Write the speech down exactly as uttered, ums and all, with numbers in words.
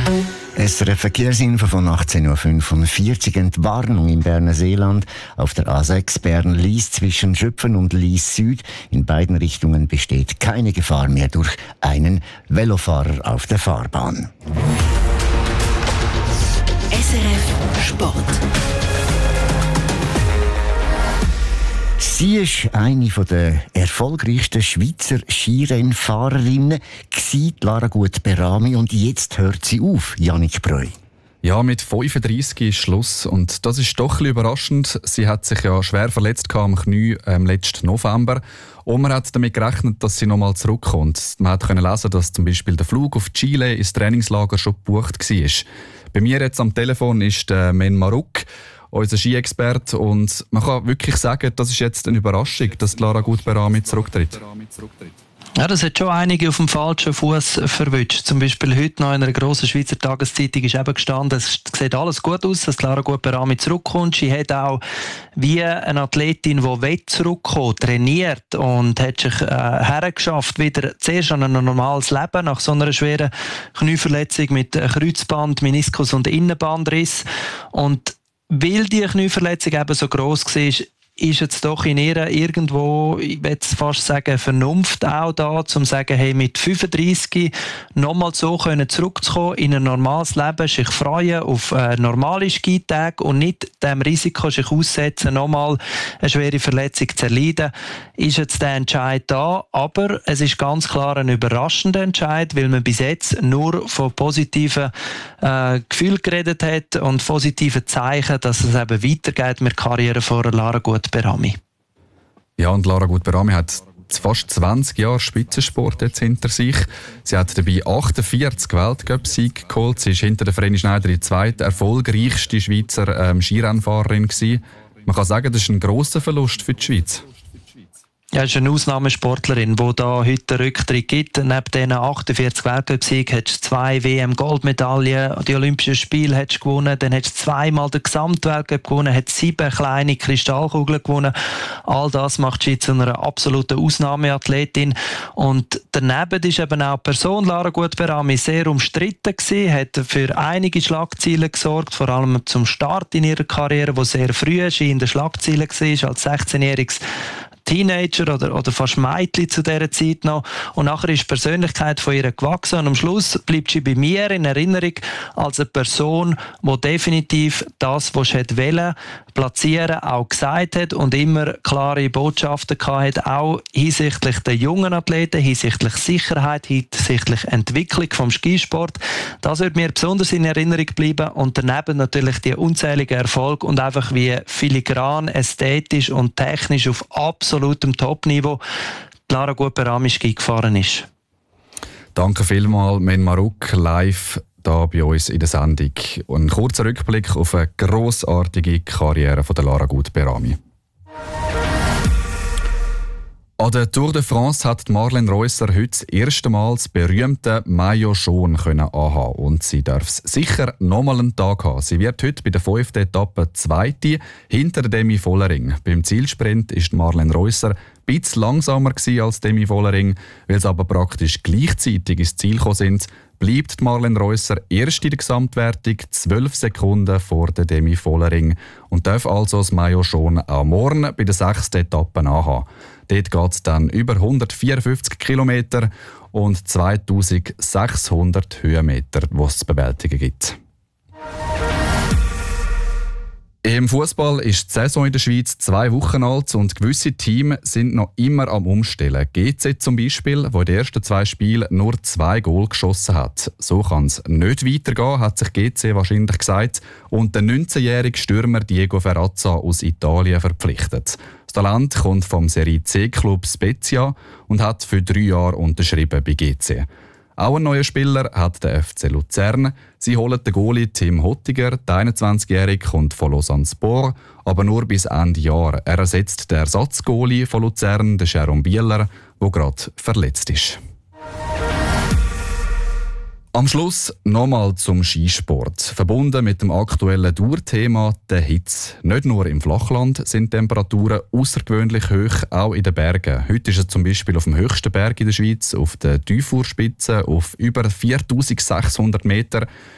S R F Verkehrsinfo von achtzehn Uhr fünfundvierzig. Entwarnung im Berner Seeland auf der A sechs Bern-Lies zwischen Schöpfen und Lies Süd. In beiden Richtungen besteht keine Gefahr mehr durch einen Velofahrer auf der Fahrbahn. S R F Sport. Sie ist eine der erfolgreichsten Schweizer Skirennfahrerinnen, Lara Gut-Berami, und jetzt hört sie auf, Jannik Breu. Ja, mit fünfunddreissig ist Schluss und das ist doch ein bisschen überraschend. Sie hat sich ja schwer verletzt am Knie ähm, letzten November und man hat damit gerechnet, dass sie nochmal zurückkommt. Man hat können lesen, dass zum Beispiel der Flug auf Chile ins Trainingslager schon gebucht war. Bei mir jetzt am Telefon ist der Men Maruk, unser Ski-Experte, und man kann wirklich sagen, das ist jetzt eine Überraschung, dass Lara Gut-Berami zurücktritt. Ja, das hat schon einige auf dem falschen Fuß verwünscht. Zum Beispiel heute noch in einer grossen Schweizer Tageszeitung ist eben gestanden, es sieht alles gut aus, dass Lara Gut-Berami zurückkommt. Sie hat auch wie eine Athletin, die zurückkommen will, trainiert und hat sich äh, hergeschafft, wieder zuerst an ein normales Leben nach so einer schweren Knieverletzung mit Kreuzband, Meniskus und Innenbandriss. Und weil die Knieverletzung eben so gross war, ist jetzt doch in ihr irgendwo, ich würde fast sagen, Vernunft auch da, um zu sagen, hey, mit fünfunddreissig nochmal so können zurückzukommen in ein normales Leben, sich freuen auf äh, normale Skitage und nicht dem Risiko sich aussetzen, nochmal eine schwere Verletzung zu erleiden, ist jetzt der Entscheid da. Aber es ist ganz klar ein überraschender Entscheid, weil man bis jetzt nur von positiven äh, Gefühlen geredet hat und positiven Zeichen, dass es eben weitergeht mit der Karriere von Lara Gut-Berami. Ja, und Lara Gut-Berami hat fast zwanzig Jahre Spitzensport jetzt hinter sich. Sie hat dabei achtundvierzig Weltcup-Siege geholt. Sie ist hinter der Vreni Schneider die zweite erfolgreichste Schweizer ähm, Skirennfahrerin gewesen. Man kann sagen, das ist ein grosser Verlust für die Schweiz. Ja, es ist eine Ausnahmesportlerin, die da heute einen Rücktritt gibt. Neben diesen achtundvierzig Weltcup-Siegen hat sie zwei W M-Goldmedaillen, die Olympischen Spiele hat sie gewonnen, dann hat sie zweimal den Gesamtweltcup gewonnen, hat sieben kleine Kristallkugeln gewonnen. All das macht sie zu einer absoluten Ausnahmeathletin. Und daneben ist eben auch die Person Lara Gut-Berami sehr umstritten gewesen, hat für einige Schlagzeilen gesorgt, vor allem zum Start in ihrer Karriere, wo sehr früh in den Schlagzeilen war, als sechzehnjähriges Teenager oder, oder fast Mädchen zu dieser Zeit noch. Und nachher ist die Persönlichkeit von ihr gewachsen und am Schluss bleibt sie bei mir in Erinnerung als eine Person, die definitiv das, was sie wollte, platzieren, auch gesagt hat und immer klare Botschaften gehabt hat, auch hinsichtlich der jungen Athleten, hinsichtlich Sicherheit, hinsichtlich Entwicklung vom Skisport. Das wird mir besonders in Erinnerung bleiben und daneben natürlich die unzähligen Erfolge und einfach wie filigran, ästhetisch und technisch auf absolutem Top-Niveau Lara Gut-Berami Ski gefahren ist. Danke vielmals, Men Maruk, live da bei uns in der Sendung. Und ein kurzer Rückblick auf eine grossartige Karriere von der Lara Gut-Berami. An der Tour de France hat Marlene Reusser heute das erste Mal das berühmte Maillot jaune anhaben. Und sie darf es sicher nochmal einen Tag haben. Sie wird heute bei der fünften Etappe Zweite hinter Demi Vollering. Beim Zielsprint ist Marlene Reusser ein bisschen langsamer als Demi Vollering, weil sie aber praktisch gleichzeitig ins Ziel gekommen sind. Bleibt Marlene Reusser erst in der Gesamtwertung zwölf Sekunden vor der Demi Vollering und darf also das Maillot jaune auch morgen bei der sechsten Etappe anhaben. Dort geht es dann über hundertvierundfünfzig Kilometer und zweitausendsechshundert Höhenmeter, die es zu bewältigen gibt. Im Fußball ist die Saison in der Schweiz zwei Wochen alt und gewisse Teams sind noch immer am Umstellen. G Z zum Beispiel, wo in den ersten zwei Spielen nur zwei Goal geschossen hat. So kann es nicht weitergehen, hat sich G C wahrscheinlich gesagt und der neunzehnjährige Stürmer Diego Ferrazza aus Italien verpflichtet. Das Talent kommt vom Serie C-Club Spezia und hat für drei Jahre unterschrieben bei G C. Auch ein neuer Spieler hat der F C Luzern. Sie holen den Goalie Tim Hottiger, der einundzwanzigjährige, kommt von Lausanne Sport, aber nur bis Ende Jahr. Er ersetzt den Ersatzgoalie von Luzern, den Jerome Bieler, der gerade verletzt ist. Am Schluss nochmal zum Skisport. Verbunden mit dem aktuellen Dauerthema der Hitze. Nicht nur im Flachland sind Temperaturen außergewöhnlich hoch, auch in den Bergen. Heute ist es zum Beispiel auf dem höchsten Berg in der Schweiz, auf der Teufuhrspitze, auf über viertausendsechshundert Meter.